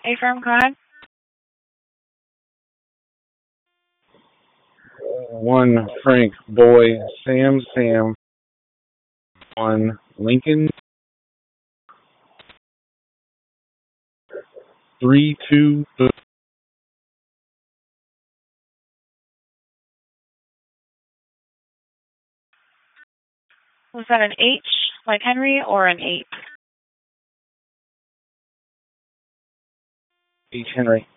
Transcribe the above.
Affirm, go ahead. 1 Frank Boy Sam 1 Lincoln 3 2 Was that an H, like Henry, or an 8? H Henry.